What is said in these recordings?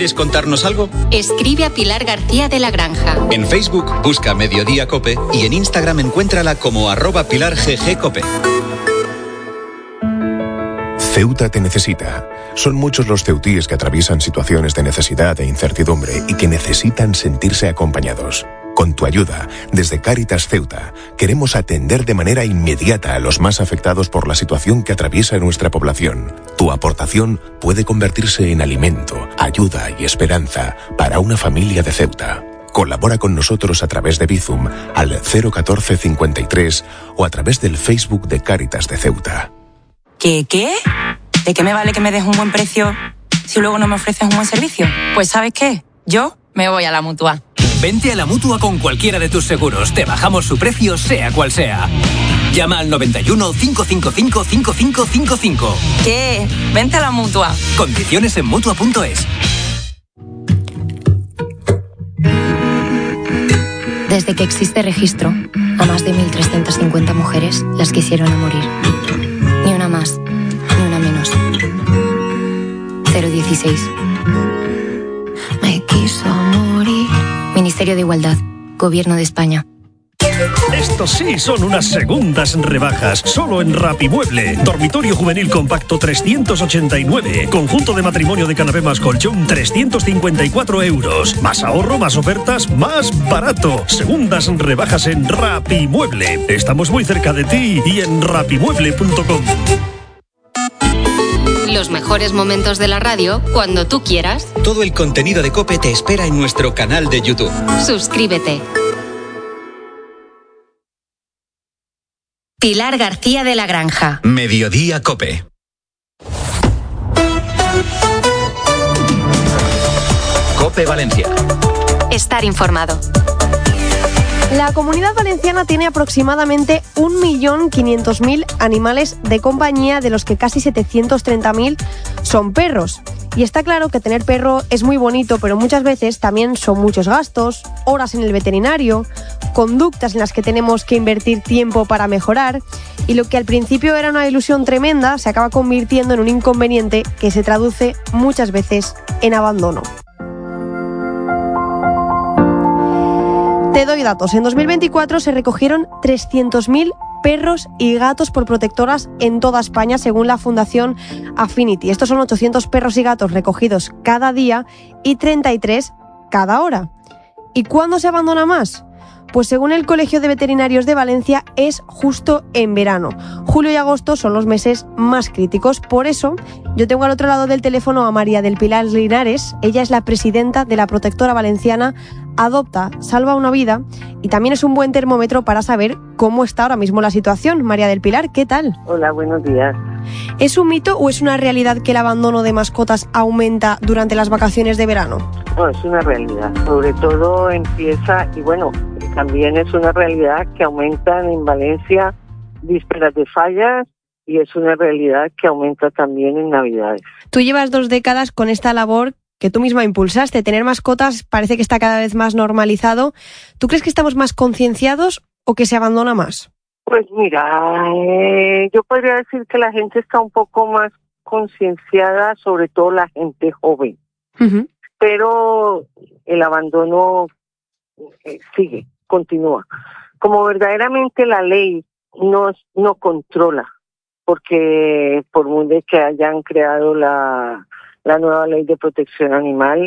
¿Quieres contarnos algo? Escribe a Pilar García de la Granja. En Facebook busca Mediodía Cope y en Instagram encuéntrala como @PilarGGCope. Ceuta te necesita. Son muchos los ceutíes que atraviesan situaciones de necesidad e incertidumbre y que necesitan sentirse acompañados. Con tu ayuda, desde Cáritas Ceuta, queremos atender de manera inmediata a los más afectados por la situación que atraviesa nuestra población. Tu aportación puede convertirse en alimento, ayuda y esperanza para una familia de Ceuta. Colabora con nosotros a través de Bizum al 014 53 o a través del Facebook de Cáritas de Ceuta. ¿Qué? ¿De qué me vale que me des un buen precio si luego no me ofreces un buen servicio? Pues ¿sabes qué? Yo me voy a la Mutua. Vente a la Mutua con cualquiera de tus seguros. Te bajamos su precio, sea cual sea. Llama al 91 555 5555. ¿Qué? Vente a la Mutua. Condiciones en Mutua.es. Desde que existe registro, a más de 1.350 mujeres las quisieron a morir. Ni una más, ni una menos. 016. Me quiso morir. Ministerio de Igualdad, Gobierno de España. Estos sí son unas segundas rebajas, solo en Rapimueble. Dormitorio juvenil compacto 389. Conjunto de matrimonio de canapé más colchón 354 euros. Más ahorro, más ofertas, más barato. Segundas rebajas en Rapimueble. Estamos muy cerca de ti y en rapimueble.com. Los mejores momentos de la radio cuando tú quieras. Todo el contenido de COPE te espera en nuestro canal de YouTube. Suscríbete. Pilar García de la Granja. Mediodía COPE. COPE Valencia. Estar informado. La Comunidad Valenciana tiene aproximadamente 1.500.000 animales de compañía, de los que casi 730.000 son perros. Y está claro que tener perro es muy bonito, pero muchas veces también son muchos gastos, horas en el veterinario, conductas en las que tenemos que invertir tiempo para mejorar, y lo que al principio era una ilusión tremenda se acaba convirtiendo en un inconveniente que se traduce muchas veces en abandono. Te doy datos. En 2024 se recogieron 300.000 perros y gatos por protectoras en toda España, según la Fundación Affinity. Estos son 800 perros y gatos recogidos cada día y 33 cada hora. ¿Y cuándo se abandona más? Pues según el Colegio de Veterinarios de Valencia es justo en verano. Julio y agosto son los meses más críticos. Por eso yo tengo al otro lado del teléfono a María del Pilar Linares. Ella es la presidenta de la protectora valenciana Adopta, Salva una Vida, y también es un buen termómetro para saber cómo está ahora mismo la situación. María del Pilar, ¿qué tal? Hola, buenos días. ¿Es un mito o es una realidad que el abandono de mascotas aumenta durante las vacaciones de verano? No, es una realidad. Sobre todo empieza, y bueno, también es una realidad que aumentan en Valencia vísperas de fallas, y es una realidad que aumenta también en Navidades. Tú llevas 2 décadas con esta labor que tú misma impulsaste. Tener mascotas parece que está cada vez más normalizado. ¿Tú crees que estamos más concienciados o que se abandona más? Pues mira, yo podría decir que la gente está un poco más concienciada, sobre todo la gente joven. Uh-huh. Pero el abandono sigue, continúa. Como verdaderamente la ley no controla, porque por muy de que hayan creado la nueva ley de protección animal,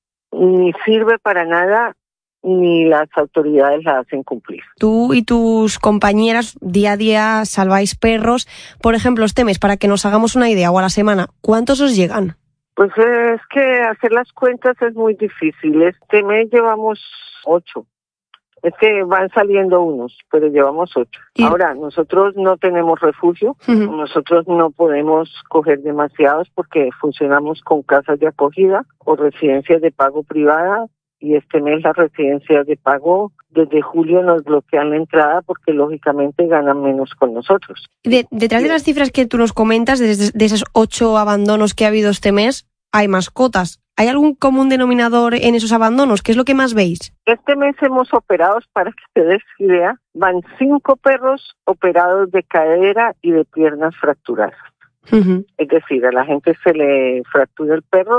ni sirve para nada, ni las autoridades la hacen cumplir. Tú y tus compañeras día a día salváis perros. Por ejemplo, este mes, para que nos hagamos una idea, o a la semana, ¿cuántos os llegan? Pues es que hacer las cuentas es muy difícil. Este mes llevamos 8. Es que van saliendo unos, pero llevamos 8. ¿Y? Ahora, nosotros no tenemos refugio, uh-huh. Nosotros no podemos coger demasiados porque funcionamos con casas de acogida o residencias de pago privada, y este mes las residencias de pago desde julio nos bloquean la entrada porque lógicamente ganan menos con nosotros. Detrás de las cifras que tú nos comentas, de esos 8 abandonos que ha habido este mes, hay mascotas. ¿Hay algún común denominador en esos abandonos? ¿Qué es lo que más veis? Este mes hemos operado, para que te des idea, van 5 perros operados de cadera y de piernas fracturadas. Uh-huh. Es decir, a la gente se le fractura el perro